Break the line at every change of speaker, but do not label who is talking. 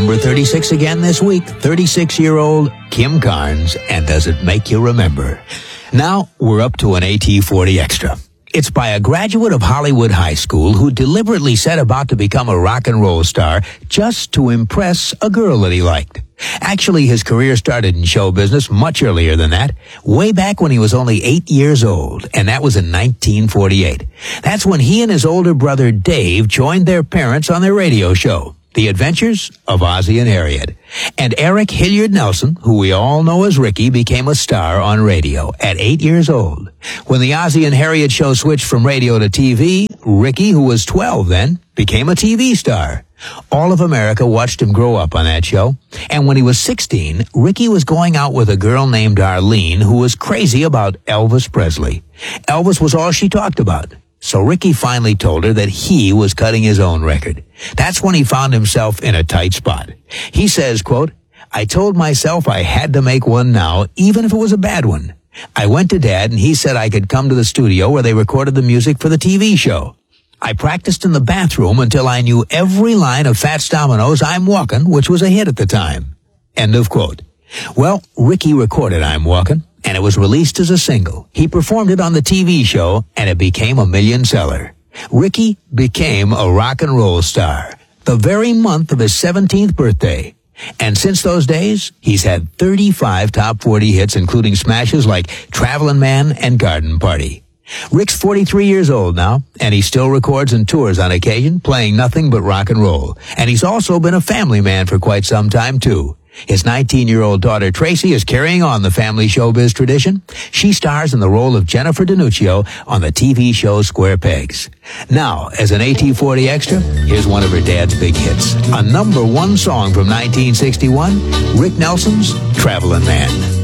number 36 again this week. 36-year-old Kim Carnes, and does it make you remember? Now, we're up to an AT40 Extra. It's by a graduate of Hollywood High School who deliberately set about to become a rock and roll star just to impress a girl that he liked. Actually, his career started in show business much earlier than that, way back when he was only 8 years old, and that was in 1948. That's when he and his older brother Dave joined their parents on their radio show, The Adventures of Ozzie and Harriet. And Eric Hilliard Nelson, who we all know as Ricky, became a star on radio at 8 years old. When the Ozzie and Harriet show switched from radio to TV, Ricky, who was 12 then, became a TV star. All of America watched him grow up on that show. And when he was 16, Ricky was going out with a girl named Arlene who was crazy about Elvis Presley. Elvis was all she talked about. So Ricky finally told her that he was cutting his own record. That's when he found himself in a tight spot. He says, quote, "I told myself I had to make one now, even if it was a bad one. I went to Dad and he said I could come to the studio where they recorded the music for the TV show. I practiced in the bathroom until I knew every line of Fats Domino's I'm Walkin', which was a hit at the time." End of quote. Well, Ricky recorded I'm Walkin', and it was released as a single. He performed it on the TV show, and it became a million seller. Ricky became a rock and roll star the very month of his 17th birthday. And since those days, he's had 35 top 40 hits, including smashes like Travelin' Man and Garden Party. Rick's 43 years old now, and he still records and tours on occasion, playing nothing but rock and roll. And he's also been a family man for quite some time, too. His 19-year-old daughter, Tracy, is carrying on the family showbiz tradition. She stars in the role of Jennifer DiNuccio on the TV show Square Pegs. Now, as an AT40 Extra, here's one of her dad's big hits. A #1 song from 1961, Rick Nelson's Travelin' Man.